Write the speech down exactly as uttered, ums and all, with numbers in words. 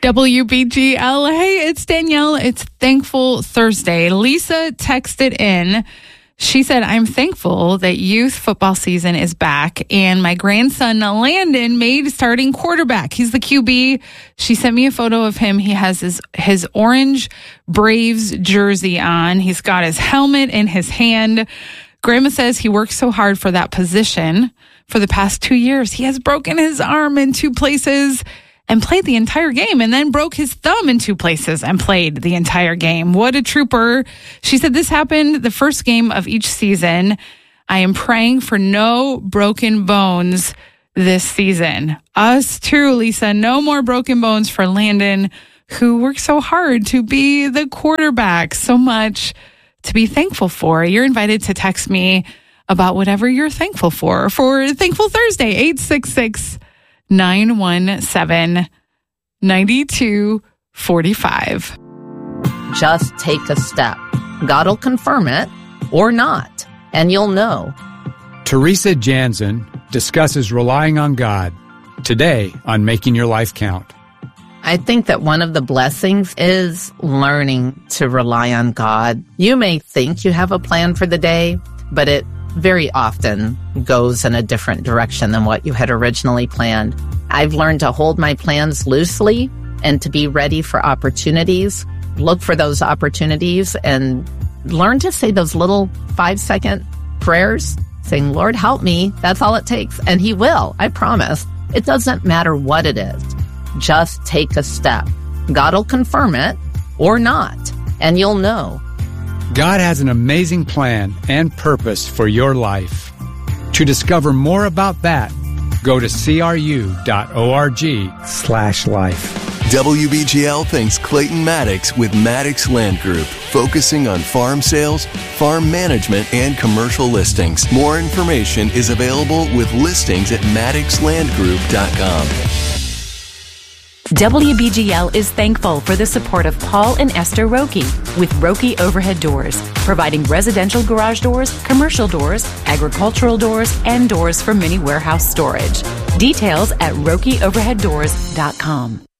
W B G L. Hey, it's Danielle. It's Thankful Thursday. Lisa texted in. She said, I'm thankful that youth football season is back and my grandson Landon made starting quarterback. He's the Q B. She sent me a photo of him. He has his, his orange Braves jersey on. He's got his helmet in his hand. Grandma says he worked so hard for that position for the past two years. He has broken his arm in two places and played the entire game, and then broke his thumb in two places and played the entire game. What a trooper. She said this happened the first game of each season. I am praying for no broken bones this season. Us too, Lisa. No more broken bones for Landon, who worked so hard to be the quarterback. So much to be thankful for. You're invited to text me about whatever you're thankful for. For Thankful Thursday, eight six six, nine one seven, nine two four five. Just take a step. God will confirm it or not, and you'll know. Teresa Jansen discusses relying on God today on Making Your Life Count. I think that one of the blessings is learning to rely on God. You may think you have a plan for the day, but it very often goes in a different direction than what you had originally planned. I've learned to hold my plans loosely and to be ready for opportunities. Look for those opportunities and learn to say those little five-second prayers, saying, Lord, help me. That's all it takes. And He will, I promise. It doesn't matter what it is. Just take a step. God will confirm it or not, and you'll know. God has an amazing plan and purpose for your life. To discover more about that, go to cru.org slash life. W B G L thanks Clayton Maddox with Maddox Land Group, focusing on farm sales, farm management, and commercial listings. More information is available with listings at maddox land group dot com. W B G L is thankful for the support of Paul and Esther Roki with Roki Overhead Doors, providing residential garage doors, commercial doors, agricultural doors, and doors for mini warehouse storage. Details at roki overhead doors dot com.